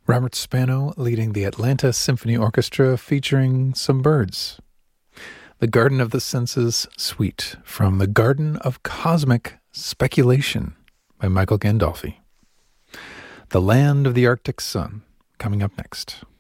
Robert Spano leading the Atlanta Symphony Orchestra featuring some birds. The Garden of the Senses Suite from The Garden of Cosmic Speculation by Michael Gandolfi. The Land of the Arctic Sun coming up next.